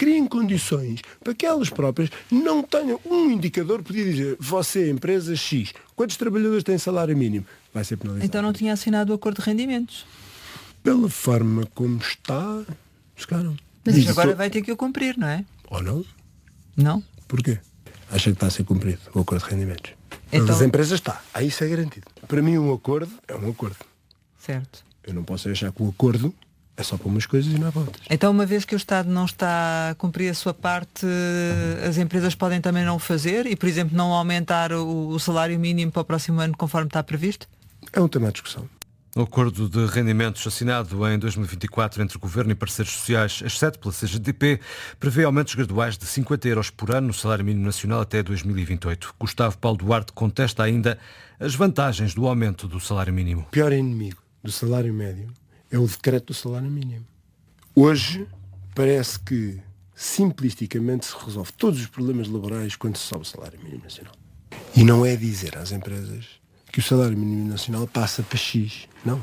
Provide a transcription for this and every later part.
criem condições para que elas próprias não tenham um indicador, podia dizer, você, empresa X, quantos trabalhadores têm salário mínimo? Vai ser penalizado. Então não tinha assinado o acordo de rendimentos? Pela forma como está, se calhar não. Mas agora vai ter que o cumprir, não é? Ou não? Não? Porquê? Acha que está a ser cumprido o acordo de rendimentos? Então... As empresas está. Aí isso é garantido. Para mim um acordo é um acordo. Certo. Eu não posso achar que o acordo é só para umas coisas e não é para outras. Então, uma vez que o Estado não está a cumprir a sua parte, as empresas podem também não o fazer e, por exemplo, não aumentar o salário mínimo para o próximo ano conforme está previsto? É um tema de discussão. O acordo de rendimentos assinado em 2024 entre o Governo e parceiros sociais, exceto pela CGTP, prevê aumentos graduais de 50 euros por ano no salário mínimo nacional até 2028. Gustavo Paulo Duarte contesta ainda as vantagens do aumento do salário mínimo. O pior inimigo do salário médio é o decreto do salário mínimo. Hoje parece que simplisticamente se resolve todos os problemas laborais quando se sobe o salário mínimo nacional. E não é dizer às empresas que o salário mínimo nacional passa para X. Não.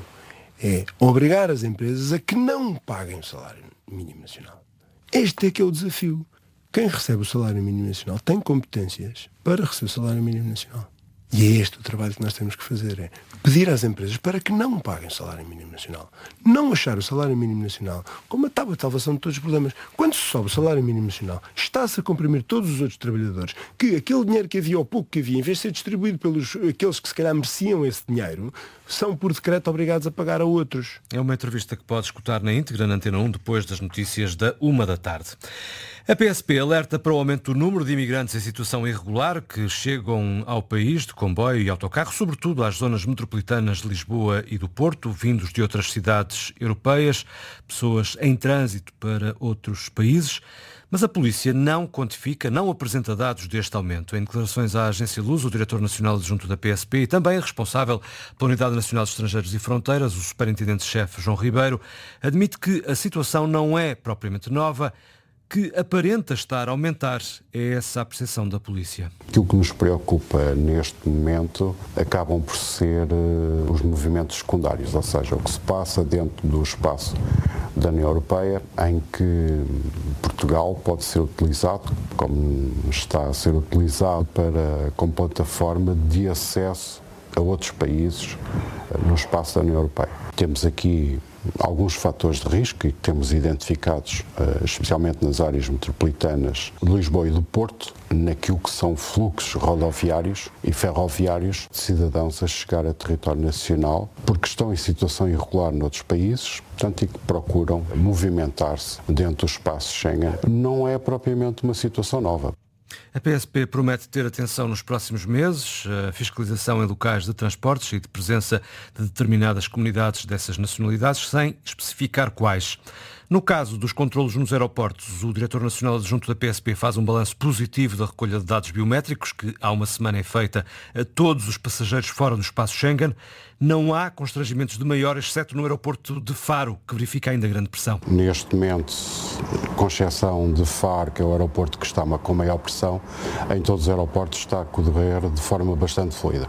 É obrigar as empresas a que não paguem o salário mínimo nacional. Este é que é o desafio. Quem recebe o salário mínimo nacional tem competências para receber o salário mínimo nacional. E é este o trabalho que nós temos que fazer, é pedir às empresas para que não paguem o salário mínimo nacional. Não achar o salário mínimo nacional como a tábua de salvação de todos os problemas. Quando se sobe o salário mínimo nacional, está-se a comprimir todos os outros trabalhadores, que aquele dinheiro que havia ou pouco que havia, em vez de ser distribuído pelos aqueles que se calhar mereciam esse dinheiro, são por decreto obrigados a pagar a outros. É uma entrevista que pode escutar na íntegra na Antena 1 depois das notícias da 1h. A PSP alerta para o aumento do número de imigrantes em situação irregular que chegam ao país de comboio e autocarro, sobretudo às zonas metropolitanas de Lisboa e do Porto, vindos de outras cidades europeias, pessoas em trânsito para outros países. Mas a polícia não quantifica, não apresenta dados deste aumento. Em declarações à agência Luz, o diretor nacional adjunto da PSP e também responsável pela Unidade Nacional de Estrangeiros e Fronteiras, o superintendente-chefe João Ribeiro, admite que a situação não é propriamente nova, que aparenta estar a aumentar. É essa a percepção da polícia. Aquilo que nos preocupa neste momento acabam por ser os movimentos secundários, ou seja, o que se passa dentro do espaço da União Europeia, em que Portugal pode ser utilizado, como está a ser utilizado, como plataforma de acesso a outros países no espaço da União Europeia. Temos aqui alguns fatores de risco e temos identificados, especialmente nas áreas metropolitanas de Lisboa e do Porto, naquilo que são fluxos rodoviários e ferroviários de cidadãos a chegar a território nacional porque estão em situação irregular noutros países, portanto, e que procuram movimentar-se dentro do espaço Schengen. Não é propriamente uma situação nova. A PSP promete ter atenção nos próximos meses, a fiscalização em locais de transportes e de presença de determinadas comunidades dessas nacionalidades, sem especificar quais. No caso dos controlos nos aeroportos, o diretor nacional adjunto da PSP faz um balanço positivo da recolha de dados biométricos, que há uma semana é feita a todos os passageiros fora do espaço Schengen. Não há constrangimentos de maior, exceto no aeroporto de Faro, que verifica ainda grande pressão. Neste momento, com exceção de Faro, que é o aeroporto que está com maior pressão, em todos os aeroportos está a correr de forma bastante fluida.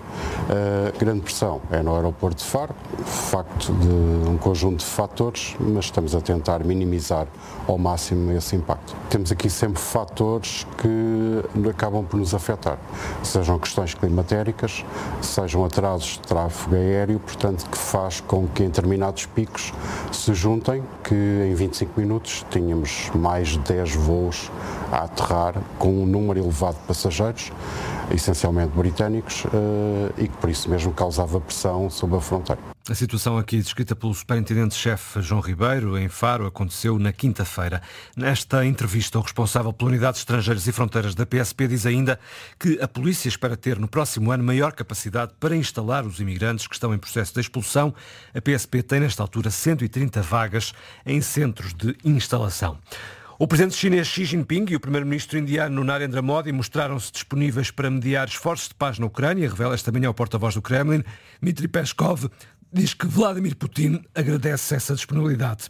A grande pressão é no aeroporto de Faro, facto de um conjunto de fatores, mas estamos a tentar minimizar ao máximo esse impacto. Temos aqui sempre fatores que acabam por nos afetar, sejam questões climatéricas, sejam atrasos de tráfego aéreo, portanto, que faz com que em determinados picos se juntem, que em 25 minutos tínhamos mais de 10 voos a aterrar com um número elevado de passageiros, essencialmente britânicos, e que por isso mesmo causava pressão sobre a fronteira. A situação aqui descrita pelo superintendente-chefe João Ribeiro, em Faro, aconteceu na quinta-feira. Nesta entrevista, o responsável pela Unidade de Estrangeiros e Fronteiras da PSP diz ainda que a polícia espera ter no próximo ano maior capacidade para instalar os imigrantes que estão em processo de expulsão. A PSP tem, nesta altura, 130 vagas em centros de instalação. O presidente chinês Xi Jinping e o primeiro-ministro indiano Narendra Modi mostraram-se disponíveis para mediar esforços de paz na Ucrânia, revela esta manhã o porta-voz do Kremlin. Dmitry Peskov diz que Vladimir Putin agradece essa disponibilidade.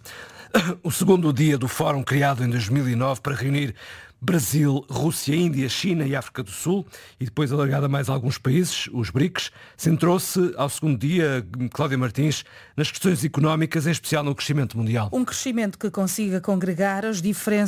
O segundo dia do fórum criado em 2009 para reunir Brasil, Rússia, Índia, China e África do Sul, e depois alargado a mais alguns países, os BRICS, centrou-se ao segundo dia, Cláudia Martins, nas questões económicas, em especial no crescimento mundial. Um crescimento que consiga congregar as diferenças